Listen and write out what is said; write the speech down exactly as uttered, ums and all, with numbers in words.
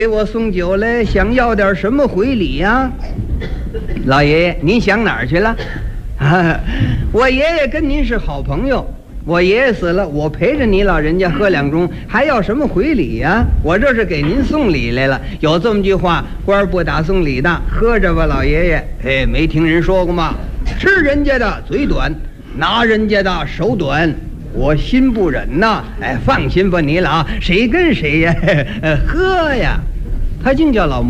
给我送酒来，想要点什么回礼呀？老爷爷，您想哪儿去了？啊，我爷爷跟您是好朋友，我爷爷死了，我陪着你老人家喝两盅，还要什么回礼呀？我这是给您送礼来了。有这么句话，官不打送礼的，喝着吧，老爷爷。哎，没听人说过吗？吃人家的嘴短，拿人家的手短。我心不忍呐，哎，放心吧你了啊，谁跟谁呀？呃，喝呀，他净叫老